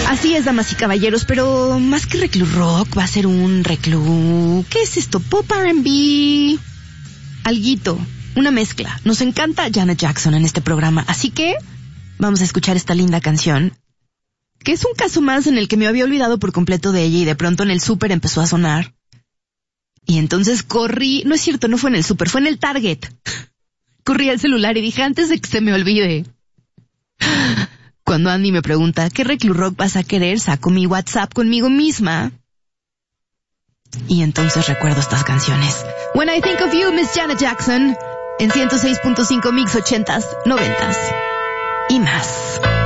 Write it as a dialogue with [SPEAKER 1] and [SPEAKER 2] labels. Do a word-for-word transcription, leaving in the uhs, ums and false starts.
[SPEAKER 1] Así es, damas y caballeros, pero más que reclu rock va a ser un reclu... ¿Qué es esto? Pop R and B... Alguito, una mezcla. Nos encanta Janet Jackson en este programa, así que vamos a escuchar esta linda canción, que es un caso más en el que me había olvidado por completo de ella y de pronto en el súper empezó a sonar. Y entonces corrí, no es cierto, no fue en el súper, fue en el Target. Corrí al celular y dije, antes de que se me olvide. Cuando Andy me pregunta, ¿qué reclu rock vas a querer? Saco mi WhatsApp conmigo misma. Y entonces recuerdo estas canciones. When I Think of You, Miss Janet Jackson, en ciento seis punto cinco Mix ochentas, noventas y más.